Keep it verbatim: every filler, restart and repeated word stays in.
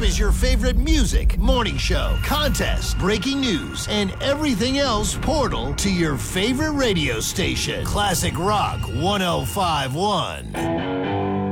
is your favorite music, morning show, contest, breaking news, and everything else portal to your favorite radio station. Classic Rock one oh five point one.